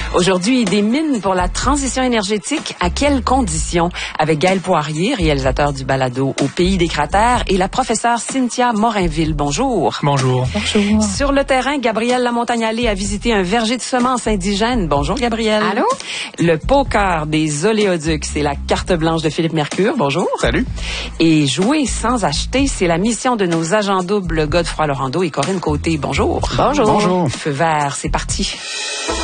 Aujourd'hui, des mines pour la transition énergétique, à quelles conditions? Avec Gaël Poirier, réalisateur du balado Au pays des cratères, et la professeure Cynthia Morinville. Bonjour. Bonjour. Bonjour. Sur le terrain, Gabrielle Lamontagne-Allé a visité un verger de semences indigènes. Bonjour, Gabrielle. Allô? Le poker des oléoducs, c'est la carte blanche de Philippe Mercure. Bonjour. Salut. Et jouer sans acheter, c'est la mission de nos agents doubles Godefroy Laurando et Corinne Côté. Bonjour. Bonjour. Bonjour. Feu vert, c'est parti.